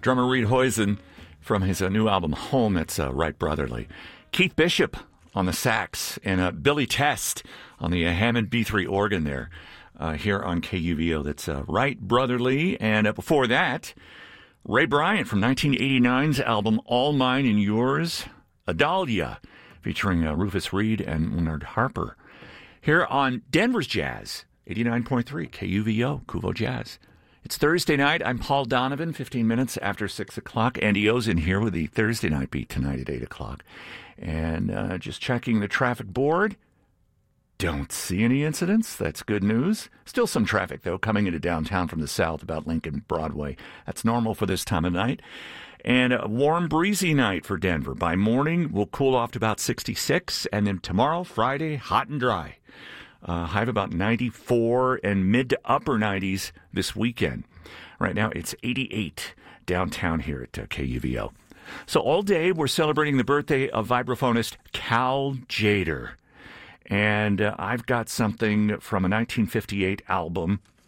Drummer Reed Hoysen from his new album Home. It's Right Brotherly. Keith Bishop on the sax and Billy Test on the Hammond B3 organ there here on KUVO. That's Right Brotherly. And before that, Ray Bryant from 1989's album All Mine and Yours, Adalia, featuring Rufus Reed and Leonard Harper. Here on Denver's Jazz, 89.3 KUVO, Kuvo Jazz. It's Thursday night. I'm Paul Donovan, 15 minutes after 6 o'clock. Andy O's in here with the Thursday night beat tonight at 8 o'clock. And just checking the traffic board. Don't see any incidents. That's good news. Still some traffic, though, coming into downtown from the south about Lincoln Broadway. That's normal for this time of night. And a warm, breezy night for Denver. By morning, we'll cool off to about 66. And then tomorrow, Friday, hot and dry. High of about 94 and mid to upper 90s this weekend. Right now, it's 88 downtown here at KUVO. So all day, we're celebrating the birthday of vibraphonist Cal Tjader. And I've got something from a 1958 album